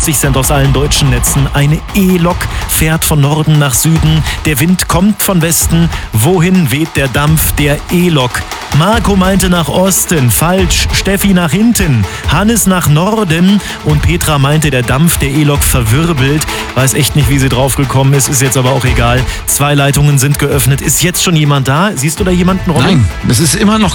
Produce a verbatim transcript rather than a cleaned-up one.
fünfzig Cent aus allen deutschen Netzen. Eine E-Lok fährt von Norden nach Süden. Der Wind kommt von Westen. Wohin weht der Dampf der E-Lok? Marco meinte nach Osten. Falsch. Steffi nach hinten. Hannes nach Norden. Und Petra meinte, der Dampf der E-Lok verwirbelt. Weiß echt nicht, wie sie draufgekommen ist. Ist jetzt aber auch egal. Zwei Leitungen sind geöffnet. Ist jetzt schon jemand da? Siehst du da jemanden, Robin? Nein, es ist immer noch